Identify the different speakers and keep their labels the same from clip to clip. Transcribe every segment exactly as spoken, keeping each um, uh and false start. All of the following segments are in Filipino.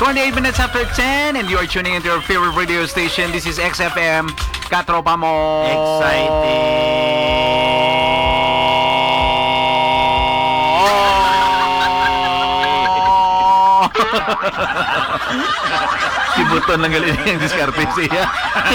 Speaker 1: twenty-eight minutes after ten, and you are tuning into your favorite radio station. This is X F M. Katropa mo. Si Buton lang galing yung diskarte siya.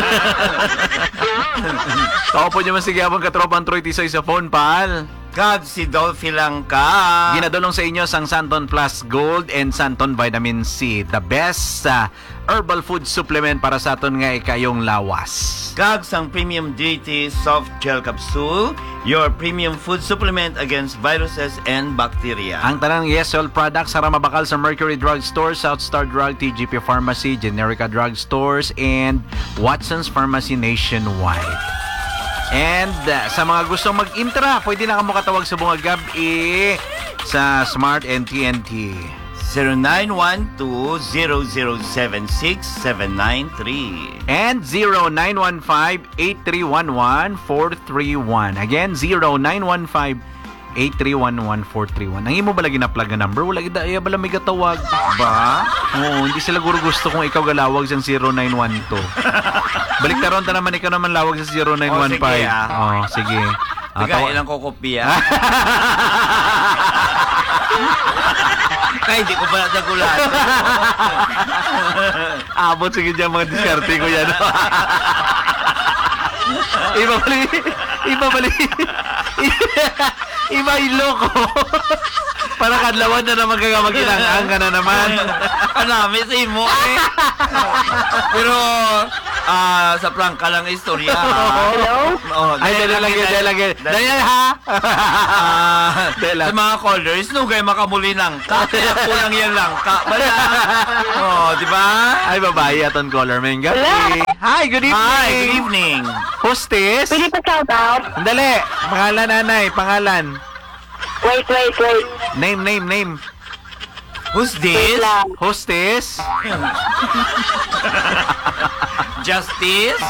Speaker 1: Tao po niyo masigabang Katropa ang Troy Tisoy sa phone, pal.
Speaker 2: Kag si Dolphy lang ka.
Speaker 1: Ginadulong sa inyo sang Santon Plus Gold and Santon Vitamin C. The best uh, herbal food supplement para sa aton nga ikayong lawas.
Speaker 2: Kag sang Premium Deity Soft Gel Capsule, your premium food supplement against viruses and bacteria.
Speaker 1: Ang tanang Yesol products sa mabakal sa Mercury Drug Store, South Star Drug, T G P Pharmacy, Generica Drug Stores, and Watson's Pharmacy nationwide. And uh, sa mga gustong mag-intra, pwede na ka mo katawag sa bunga gabi sa Smart and T N T.
Speaker 2: zero nine one two zero zero seven six seven nine three
Speaker 1: and zero nine one five eight three one one four three one. Again, zero nine one five eight three one one four three one. Ang imo ba lagi na plug na number? Wala gid ay bala may gatawag ba? Oo, hindi sila guro gusto kung ikaw galawag sa zero nine one two. Balik taron ta naman ikaw naman lawag sa zero nine one five. Oh, sige.
Speaker 2: Ah. Oh, sige. Ah, ilang ko kopya. Kaya hindi ko pala nagulat.
Speaker 1: Abot sige dyan mga diskarte ko yan. Iba bali. Iba bali. Iba iloko. Para kadlawan na naman kaga magkinangang ka na naman.
Speaker 2: Kanami sa imo eh. Pero ah, sa prangka lang istorya.
Speaker 3: Hello?
Speaker 2: Oh,
Speaker 1: ay, dala lagi, dala lagi. Dala ha?
Speaker 2: Sa mga callers, no, kayo makamuli lang ka. Kaya kulang yan lang ka. Bala. Oh, di ba?
Speaker 1: Ay, babae aton caller. May gabi. Hi, good evening.
Speaker 2: Hi, good evening.
Speaker 1: Hostess?
Speaker 3: Pwede pa shout out?
Speaker 1: Dali. Pangalan, nanay. Pangalan.
Speaker 3: Wait, wait, wait.
Speaker 1: Name, name, name.
Speaker 2: Who's
Speaker 3: Wait
Speaker 2: this?
Speaker 3: lang.
Speaker 1: Hostess?
Speaker 2: Justice?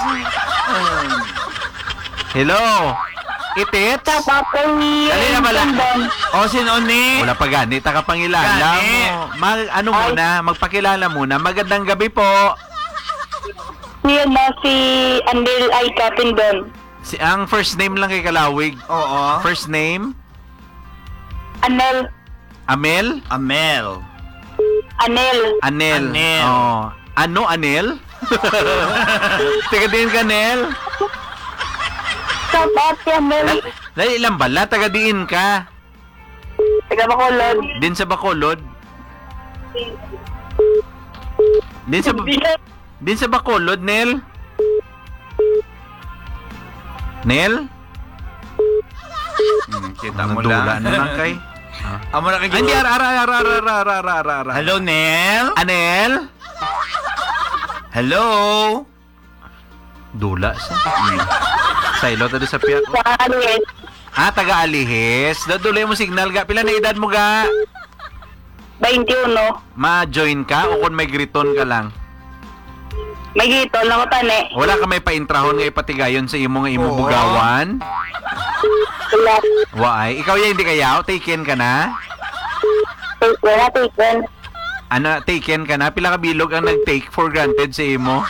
Speaker 1: Hello? Itit?
Speaker 3: Shout out kay
Speaker 1: Dali na pala.
Speaker 2: O, sino ni?
Speaker 1: Wala pa gani. Takapangilala
Speaker 2: Gani.
Speaker 1: mo. Mag, ano muna? Magpakilala muna. Magandang gabi po.
Speaker 3: Yun na si Andel ay Kapindon.
Speaker 1: Si, ang first name lang kay Kalawig.
Speaker 2: Oo.
Speaker 1: First name?
Speaker 3: Anel.
Speaker 1: Amel?
Speaker 2: Amel.
Speaker 3: Anel.
Speaker 1: Anel.
Speaker 2: Anel.
Speaker 1: Oh. Ano, Anel? Taga din ka, Nel?
Speaker 3: Shout out si Anel.
Speaker 1: Dali ilang bala, taga diin ka.
Speaker 3: Taga Bacolod.
Speaker 1: Din sa Bacolod. Din sa Din sa Bacolod, Nel? Nel?
Speaker 2: Hmm, kita
Speaker 1: Ang
Speaker 2: mo
Speaker 1: dula
Speaker 2: lang.
Speaker 1: na lang kay.
Speaker 2: Amo na kay.
Speaker 1: Hindi, ara, ara, ara, ara, ara, ara, ara, ara, ara.
Speaker 2: Hello, Nel?
Speaker 1: Anel?
Speaker 2: Hello?
Speaker 1: Dula sa. Sailo, tadi sa piyak.
Speaker 3: Sa Alies.
Speaker 1: Ah, taga Alihes. Dadulay mo signal ga. Pila na edad mo ga?
Speaker 3: twenty-one.
Speaker 1: Ma-join ka o kung may griton ka lang?
Speaker 3: May gitol na ko tani.
Speaker 1: Wala ka may paintrahon nga ipatigayon sa imo nga imo
Speaker 2: Oo.
Speaker 1: bugawan?
Speaker 3: Wala.
Speaker 1: Waay. Ikaw ya hindi kayaw? Taken ka na?
Speaker 3: Wala taken.
Speaker 1: Ano, taken ka na? Pila ka bilog ang nag-take for granted sa imo?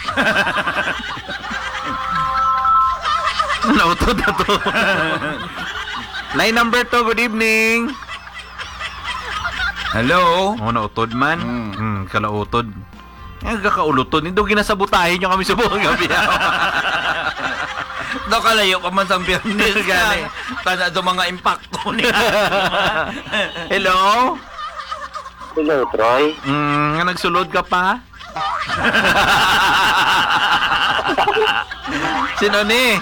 Speaker 1: Nautod na to. Line number two, good evening.
Speaker 2: Hello?
Speaker 1: Oh, nautod man.
Speaker 2: Mm.
Speaker 1: Hmm, kalautod. Ang kakaulutod. Hindi ginasabutahin nyo kami sa buong gabi.
Speaker 2: Daw kalayo pa man sa biyernes.
Speaker 1: Gani.
Speaker 2: Tana do mga impacto niya.
Speaker 1: Hello?
Speaker 3: Hello, Troy.
Speaker 1: Hmm, nga nagsulod ka pa? Sino ni?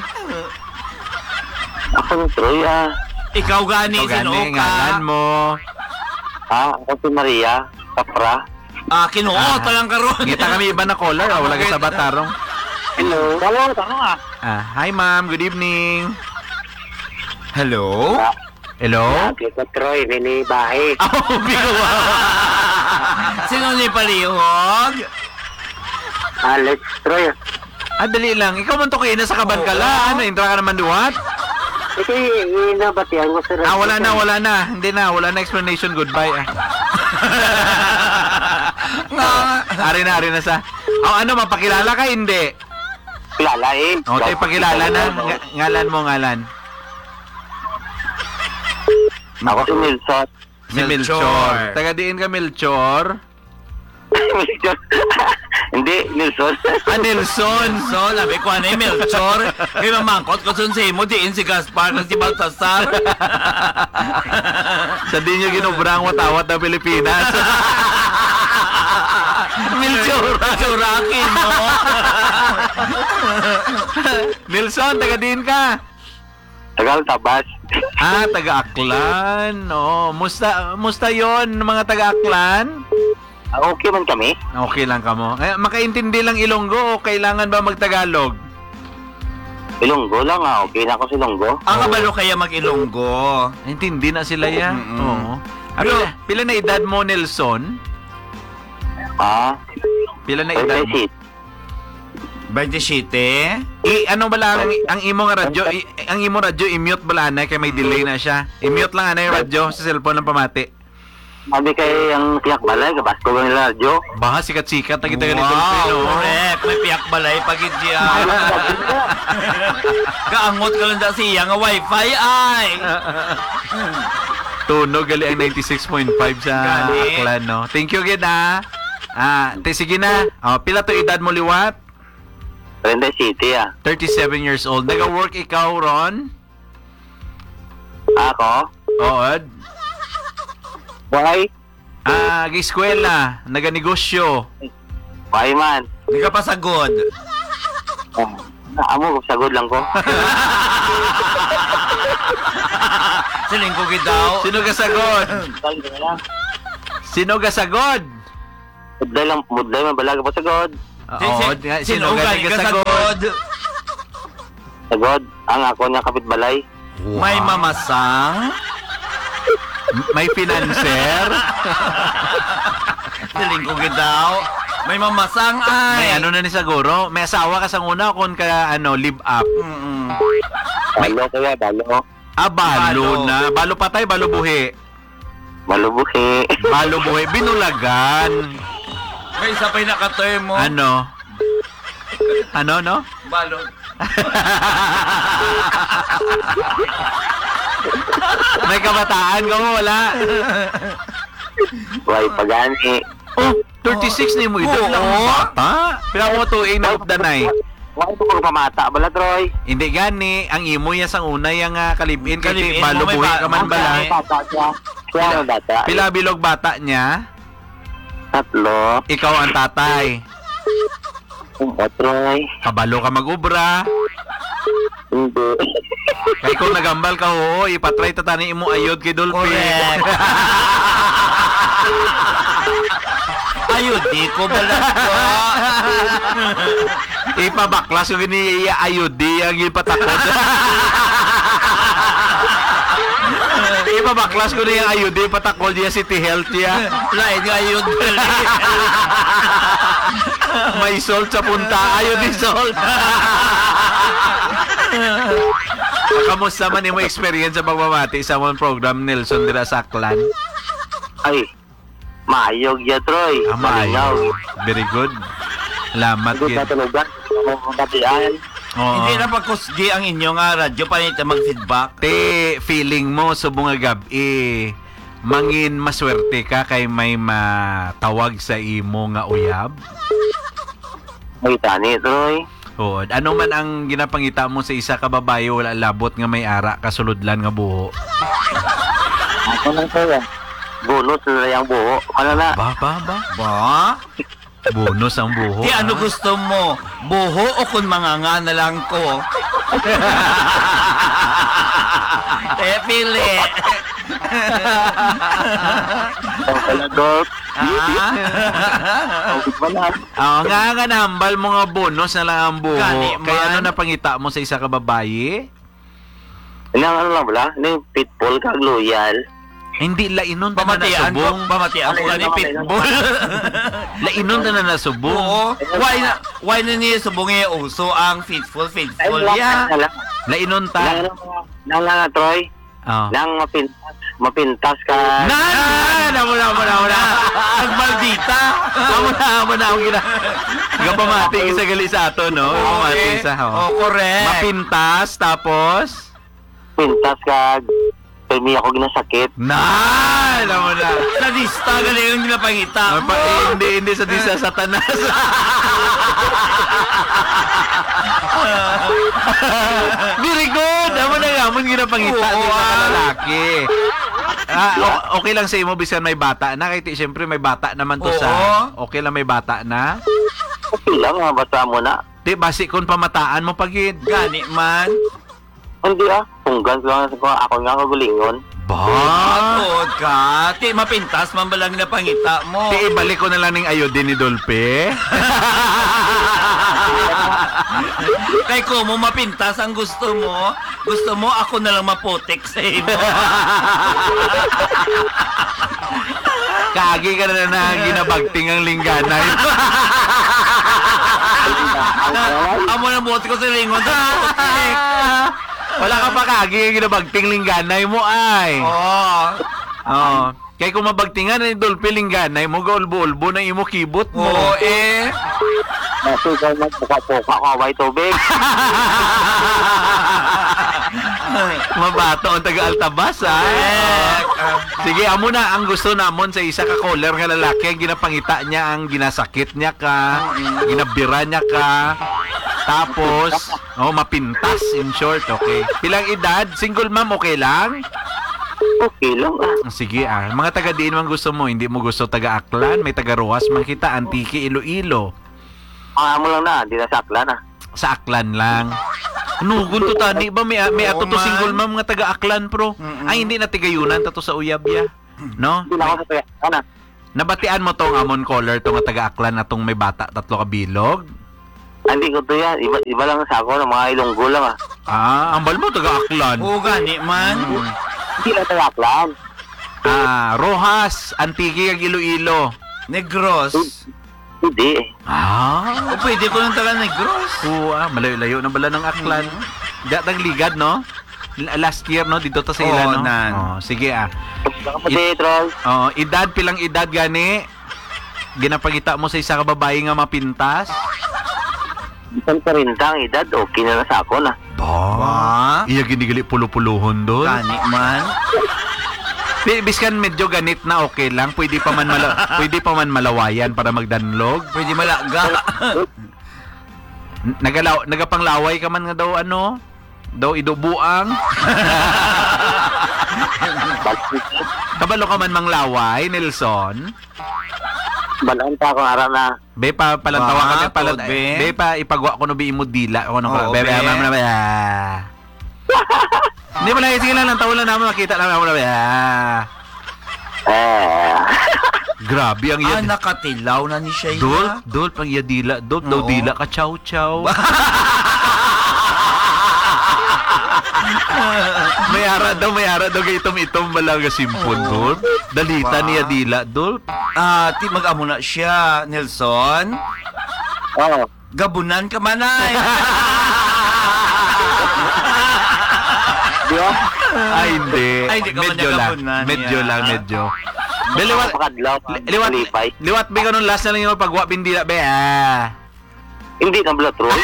Speaker 3: Ako ni Troy, ah.
Speaker 2: Ikaw gani,
Speaker 1: Ikaw
Speaker 2: sino
Speaker 1: gani,
Speaker 2: ka?
Speaker 1: ngalan mo.
Speaker 3: Ah, ako si Maria. Kapra.
Speaker 2: Ah, kinuot
Speaker 1: Ah.
Speaker 2: pa lang karon.
Speaker 1: Ngita kami iba na caller. Ah, wala ka sa batarong.
Speaker 3: Hello. Hello, tanong ah.
Speaker 1: Ah, hi ma'am, good evening.
Speaker 2: Hello?
Speaker 1: Hello?
Speaker 3: Ako Troy, nini bahay.
Speaker 1: Oh, bigawa.
Speaker 2: Sino ni palihog?
Speaker 3: Alex Troy.
Speaker 1: Ah, dali lang. Ikaw man to kayo na sa Kabankala. Ano, intra ka naman duwat?
Speaker 3: Ito yung inabatihan ko sir.
Speaker 1: Ah, wala na, wala na. Hindi na, wala na explanation. Goodbye. Ah.
Speaker 2: Nga,
Speaker 1: Ari na, ari na sa... Oh, ano, mapakilala ka? Hindi.
Speaker 3: Kilala eh.
Speaker 1: O, tayo pakilala na. Nga- ngalan mo, ngalan.
Speaker 3: Ako si Nelson.
Speaker 1: Si Melchor.
Speaker 2: Melchor.
Speaker 1: Taga diin ka, Melchor.
Speaker 3: Melchor. Hindi, Nelson.
Speaker 1: Ah, Nelson.
Speaker 2: So, labi ko ano yung Melchor. Kaya mamangkot ko sun si mo, diin si Gaspar na si Baltasar.
Speaker 1: Sa di nyo ginubrang watawat ng Pilipinas. Melchor.
Speaker 2: Surakin mo.
Speaker 1: Nelson, taga diin ka.
Speaker 3: Tagal Tabas.
Speaker 1: Ah, taga-Aklan. Oo, musta, musta yon mga taga-Aklan?
Speaker 3: Ah, okay man kami.
Speaker 1: Okay lang ka mo. Eh, makaintindi lang Ilonggo o kailangan ba magtagalog?
Speaker 3: Ilonggo lang ah. Okay na ako sa Ilonggo.
Speaker 2: Ang kabalo kaya mag-Ilonggo.
Speaker 1: Intindi na sila yan.
Speaker 2: Mm-mm.
Speaker 1: Oo. Ah, pila, pila na edad mo, Nelson?
Speaker 3: Ah,
Speaker 1: Pila na edad mo?
Speaker 3: twenty-six.
Speaker 2: twenty-seven?
Speaker 1: I, ano ba lang, ang imo nga radyo, i, ang imo radyo, i-mute ba lang na, kaya may delay na siya. I-mute lang ano yung radyo sa cellphone ng pamati.
Speaker 3: Sabi kay ang tiyak balay, kabasko ko nila radyo.
Speaker 1: Baka sikat-sikat na kita ganito.
Speaker 2: Wow, correct. May piyak balay pagit siya. Kaangot ka lang da siya nga wifi ay.
Speaker 1: Tunog gali ang ninety-six point five sa
Speaker 2: Gali.
Speaker 1: Aklan, no? Thank you, Gid, ah. Ah, te, sige na. Oh, pila to edad mo liwat?
Speaker 3: Renda City ah.
Speaker 1: thirty-seven years old. Nag-work ikaw, Ron?
Speaker 3: Ako?
Speaker 1: Oo.
Speaker 3: Why?
Speaker 1: Ah, gi-eskwela. Naganegosyo.
Speaker 3: Why man?
Speaker 2: Hindi ka pa sagod.
Speaker 3: Ah, amo, sagod lang ko.
Speaker 2: Siling ko daw.
Speaker 1: Sino gasagod? Sino gasagod?
Speaker 3: Muday lang, muday man balaga po sagod.
Speaker 1: Oo, nga, sino
Speaker 2: Sino
Speaker 1: gani
Speaker 2: ka
Speaker 1: gasagod?
Speaker 2: sagod?
Speaker 3: Sagod, ang ako niya kapitbalay.
Speaker 2: May mamasang.
Speaker 1: May financer?
Speaker 2: Siling ko daw. May mamasang
Speaker 1: May
Speaker 2: ay.
Speaker 1: ano na ni siguro? May asawa ka sa una kung ka ano, live up.
Speaker 2: Mm-mm.
Speaker 3: Balo kaya, balo.
Speaker 1: Ah,
Speaker 2: Balo.
Speaker 1: balo na. Balo patay, balo buhi.
Speaker 3: Malubuhi.
Speaker 1: Balo buhi. Binulagan.
Speaker 2: May isa pa yung naka-term mo.
Speaker 1: Ano? Ano, no?
Speaker 2: Balot.
Speaker 1: May kabataan ka mo, wala.
Speaker 3: Why pagani.
Speaker 1: Oh, thirty-six na mo edad
Speaker 2: Oo.
Speaker 1: lang bata. Pila mo tuig na updanay.
Speaker 3: Why po kung pamata, bala Troy?
Speaker 1: Hindi gani, ang imo ya sang una yang uh, kalibin kay
Speaker 2: Kalibin
Speaker 1: balo
Speaker 2: mo, may
Speaker 1: buhi
Speaker 2: ba-
Speaker 1: ka man
Speaker 2: ang
Speaker 1: bala.
Speaker 2: gani.
Speaker 3: Bata siya. Siya ang bata.
Speaker 1: Pila bilog bata niya,
Speaker 3: Tatlo.
Speaker 1: ikaw ang tatay.
Speaker 3: O Troy.
Speaker 1: Kabalo ka mag-ubra.
Speaker 3: Hindi.
Speaker 1: Kay kung nagambal ka, oo, ipatry tatani imo ayod kay Dolphy.
Speaker 2: Correct. Ayun, di ko balat ko.
Speaker 1: Ipabaklas yung gini ayod di ang ipatakod. Ipabaklas ko na yung ayod di patakol niya City Health niya.
Speaker 2: Lain nga ayun.
Speaker 1: May salt sa punta. Ayod di salt. Kamusta man yung experience sa pagmamati sa mga program Nelson dira sa Aklan?
Speaker 3: Ay. Maayog ya Troy.
Speaker 1: Amayo. Very good. Salamat
Speaker 3: Good
Speaker 1: kid.
Speaker 3: na tulugan. Mga katian.
Speaker 1: Oo.
Speaker 2: Hindi na pagkusgi ang inyo nga radyo pa nito mag-feedback.
Speaker 1: Te, feeling mo sa bunga gabi, mangin maswerte ka kay may matawag sa imo nga uyab?
Speaker 3: Ay tani Troy.
Speaker 1: Oo. Ano man ang ginapangita mo sa isa ka babae wala labot nga may ara kasuludlan nga buho?
Speaker 3: Ako lang Troy. Bonus na yung buho. Ano na?
Speaker 1: Ba, ba, ba?
Speaker 2: Ba?
Speaker 1: Bonus ang buho.
Speaker 2: Di ano
Speaker 1: ah.
Speaker 2: gusto mo? Buho o kung manganga na lang ko? eh, pili.
Speaker 3: Ang palagot.
Speaker 2: Ah?
Speaker 3: Ang balat.
Speaker 1: Oo, nga nga nambal mo nga bonus na lang ang buho.
Speaker 2: Gani man.
Speaker 1: Kaya ano napangita mo sa isa ka babae?
Speaker 3: Ilang ano lang bala? Ini pitbull kag loyal.
Speaker 1: Hindi, lainon na na
Speaker 2: Pamatian ko,
Speaker 1: nasubong.
Speaker 2: pamatian ko gani pitbull.
Speaker 1: Lainon na na nasubong.
Speaker 2: Oo. Why na, why na niya subungi uso ang faithful,
Speaker 3: Ay,
Speaker 2: faithful
Speaker 3: lang.
Speaker 2: ya?
Speaker 3: Lang
Speaker 1: Lainon ta.
Speaker 3: lang lang lang Troy.
Speaker 1: Oh.
Speaker 3: Nang mapintas, mapintas ka.
Speaker 1: Na! Na! Na! Na! Na! Na!
Speaker 2: Nagmaldita.
Speaker 1: Amo na, amo na ang gina. Gapamati isa gali sa ato, no? Gapamati isa,
Speaker 2: Oh,
Speaker 1: ho.
Speaker 2: correct.
Speaker 1: Mapintas, tapos...
Speaker 3: Pintas ka. Permi ako ginasakit.
Speaker 1: Na! Alam mo na.
Speaker 2: Sadista, galing yung ginapangita.
Speaker 1: Ah, pa, eh, hindi, hindi sa disa satanas. Very good! Amo na nga, mo ginapangita
Speaker 2: Oo,
Speaker 1: din sa
Speaker 2: ah.
Speaker 1: lalaki. Ah, o- okay lang sa imo bisan may bata na. Kahit siyempre may bata naman to
Speaker 2: Oo.
Speaker 1: sa... Okay lang may bata na.
Speaker 3: Okay lang, ha, basta mo na.
Speaker 1: Di, basi kung pamataan mo pagid.
Speaker 2: Gani man.
Speaker 3: Hindi ah, tunggan ko lang sa ako nga kagulingon.
Speaker 1: Ba?
Speaker 2: Tuod ka. Ti, mapintas man balang ginapangita mo.
Speaker 1: Di, ibalik ko na lang ng ayodin ni Dolpe.
Speaker 2: Kay ko mo mapintas ang gusto mo. Gusto mo ako na lang maputik sa imo.
Speaker 1: Kagi ka na na ginabagting ang lingganay.
Speaker 2: Amo na buti ko sa lingon. Putik.
Speaker 1: Wala ka pa kagi ginabagting lingganay mo ay.
Speaker 2: Oo.
Speaker 1: Oo. Kaya kung mabagtingan ni Dolpe lingganay mo, gaulbo-ulbo na imo kibot mo.
Speaker 2: Oo eh.
Speaker 3: Nasugal na puka-puka ko, away tubig.
Speaker 1: Mabato ang taga-altabas ha. Sige, amo na ang gusto namon sa isa ka caller nga lalaki ang ginapangita niya, ang ginasakit niya ka, ginabira niya ka. Tapos, oh, mapintas in short, okay. Pilang edad? Single mom, okay lang?
Speaker 3: Okay lang ah.
Speaker 1: Sige ah, mga taga-diin man gusto mo, hindi mo gusto taga-Aklan, may taga-Ruas man kita, Antique, Iloilo.
Speaker 3: Mga mo lang na, di na sakla na.
Speaker 1: Sa Aklan lang. Ano, gunto tani ba? May, may ato
Speaker 2: Oo,
Speaker 1: to
Speaker 2: man.
Speaker 1: single mom nga taga-Aklan, pro.
Speaker 2: Mm-mm.
Speaker 1: Ay, hindi na tigayunan, tato sa Uyabya. No?
Speaker 3: Hindi na ako sa kaya. Ano?
Speaker 1: Nabatian mo tong amon caller, tong nga taga-Aklan na tong may bata, tatlo ka bilog.
Speaker 3: Hindi ko to yan. Iba, iba lang sa ako ng mga ilonggo lang ah.
Speaker 1: Ah, ambal mo taga-Aklan.
Speaker 2: Oo gani man.
Speaker 3: Hindi na tagaklan.
Speaker 1: Ah, Rojas, Antique, ag Iloilo.
Speaker 2: Negros.
Speaker 3: Hindi.
Speaker 1: Ah,
Speaker 2: O pwede ko lang taga Negros.
Speaker 1: oo, ah, malayo-layo na bala ng Aklan. Datang ligad, no? L- Last year, no? Dito ta sa ila,
Speaker 2: Oo,
Speaker 1: no?
Speaker 2: nan.
Speaker 1: Oh, sige, ah.
Speaker 3: Kapatid, Troll.
Speaker 1: Oh, edad, pilang edad gani? Ginapagita mo sa isa ka babae nga mapintas?
Speaker 3: Isang karintang edad, okay na na sa ako na.
Speaker 1: Ba? Iya ginigali pulo-puluhon doon.
Speaker 2: Gani man.
Speaker 1: Bi- Biskan medyo ganit na okay lang. Pwede pa man mala- pwede pa man malawayan para magdanlog.
Speaker 2: Pwede malaga.
Speaker 1: N- Nagalaw nagapanglaway ka man nga daw ano? Daw idubuang. Kabalo ka man manglaway, Nelson.
Speaker 3: Balaan pa akong araw na.
Speaker 1: Be pa palantawa
Speaker 2: Ba,
Speaker 1: ka ka pala.
Speaker 2: tod, be.
Speaker 1: Be pa ipagwa ko no bi imo dila. Ako no
Speaker 2: Oo,
Speaker 1: be be
Speaker 2: be.
Speaker 1: ma'am na be. ah. Hindi pala sige lang lang tawo lang namin makita lang ako na be. ah.
Speaker 3: Eh.
Speaker 1: Grabe ang
Speaker 2: Ah,
Speaker 1: yad.
Speaker 2: nakatilaw na ni siya.
Speaker 1: Dol, dol pang yadila, dol daw
Speaker 2: Oo.
Speaker 1: dila ka chow chow. may ara daw, may ara daw kay itom-itom balaga simpon
Speaker 2: Oo.
Speaker 1: dol. Dalita
Speaker 2: Ba?
Speaker 1: niya dila dol.
Speaker 2: Ah, ti mag-amo na siya, Nelson.
Speaker 3: Oo.
Speaker 2: Gabunan ka man ay.
Speaker 3: Di ba?
Speaker 1: Ay hindi.
Speaker 2: Ay, hindi ka man
Speaker 1: medyo lang.
Speaker 2: nagabunan
Speaker 1: Medyo
Speaker 2: niya.
Speaker 1: lang, medyo. Be, liwat,
Speaker 3: Pakadlaw.
Speaker 1: li- liwat,
Speaker 3: Malipay.
Speaker 1: liwat be ka nung last na lang yung pagwa bindila be ah.
Speaker 3: Hindi na blood roll.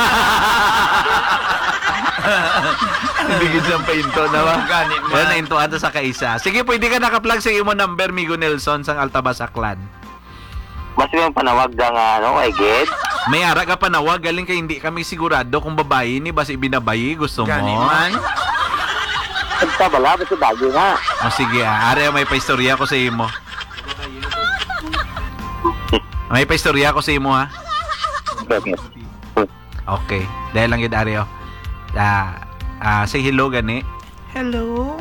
Speaker 1: Hindi gid siyang painto na ba?
Speaker 2: Gani man.
Speaker 1: Yan, naintuan to sa kaisa. Sige, pwede ka naka-plug sa imo number, Migo Nelson, sang Altabas Aklan.
Speaker 3: Mas may panawag ka nga, ano, ay Ged.
Speaker 1: May ara ka panawag, galing kay hindi kami sigurado kung babae ni basi binabayi, gusto mo?
Speaker 2: Gani man.
Speaker 3: Pagtabala, ba't bago nga?
Speaker 1: O sige, ah, are may paistorya ko sa imo. May paistorya ko sa imo ha.
Speaker 3: Okay.
Speaker 1: Okay. Dahil lang yun, Areo. Ah, ah, say hello gani. Hello.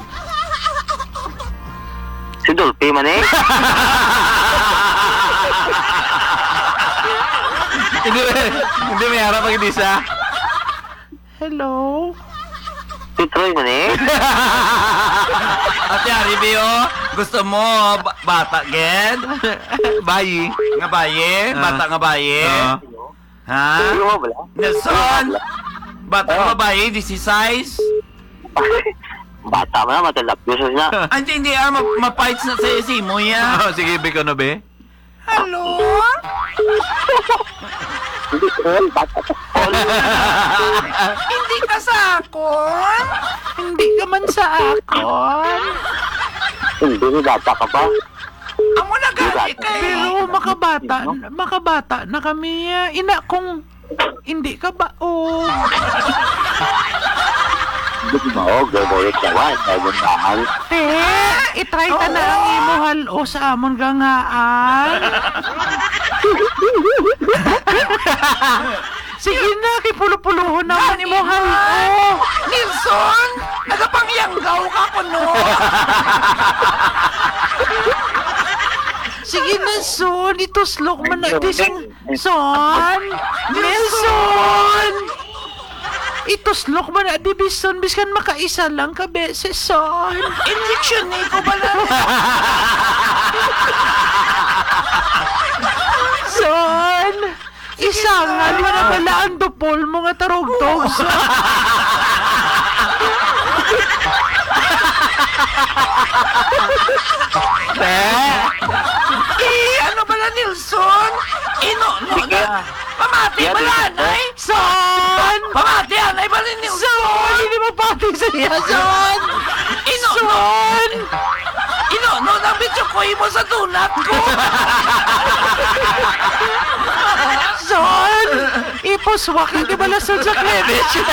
Speaker 3: Si Dolphy man eh.
Speaker 1: hindi, hindi may harap pag hindi sa. Hello.
Speaker 3: Si Troy man eh.
Speaker 2: Ate Aribio, gusto mo ba- bata gen?
Speaker 1: Bye.
Speaker 2: Nga baye?
Speaker 1: Ah.
Speaker 2: Bata nga baye?
Speaker 1: Ah.
Speaker 2: Ha?
Speaker 3: Hindi mo bala?
Speaker 2: Nelson? Bata nga
Speaker 3: Ah.
Speaker 2: baye? This is size?
Speaker 3: Bata mo na, matalap yun na.
Speaker 2: Ah, hindi, hindi ah, ma- ma-fights na sa simo ya.
Speaker 1: Oh, sige, be ko no be.
Speaker 4: Hello?
Speaker 3: Hindi ko, bata ka.
Speaker 4: Hindi ka sa akon?
Speaker 1: Hindi ka man sa akon.
Speaker 3: Hindi, bata ka ba?
Speaker 4: Amo na gali kay.
Speaker 1: Pero makabata, makabata na kami. ah. Ina kung hindi ka ba, oh.
Speaker 3: Hindi ko ba? Oh, gaboyot ka ba? Sabi na ang
Speaker 1: Te, itry ka na ang imuhal o sa amon gangaan. Sige na, kipulo-puluhon naman imuhal o.
Speaker 4: Nilson, nagapangyanggaw ka ko no.
Speaker 1: Sige na, Son. Ituslok mo na. Di siyang... Son! Nelson! Ituslok mo na. Di bison, biskan makaisa lang ka, beses, Son.
Speaker 4: Injection ni ko bala.
Speaker 1: Son! Isangan mo na pala ang dupol mo nga tarog-tog, Son.
Speaker 4: Eh, ano bala Nilson? Ino, no, na. Pamati
Speaker 3: Yan,
Speaker 4: bala,
Speaker 3: yan.
Speaker 4: nay.
Speaker 1: Son!
Speaker 4: Pamati, anay bala Nilson.
Speaker 1: Son! Hindi mo pati sa iya, Son!
Speaker 4: Ino, no.
Speaker 1: Son!
Speaker 4: Ino, no, nabityo ko mo sa tunat ko.
Speaker 1: Son! Ipuswak, hindi ba lasod sa cleavage?